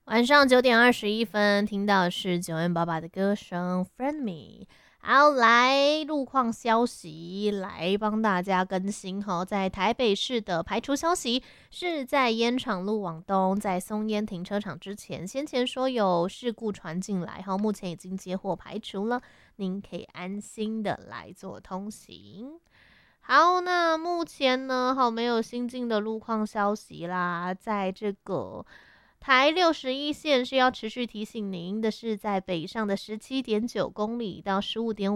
晚上9点21分，听到的是9N爸爸的歌声《Friend Me》。好，来路况消息，来帮大家更新哈。在台北市的排除消息是在烟厂路往东，在松烟停车场之前，先前说有事故传进来哈，目前已经接获排除了，您可以安心的来做通行。好，那目前呢，好没有新进的路况消息啦，在这个台61线是要持续提醒您的是，在北上的17.9公里到15.5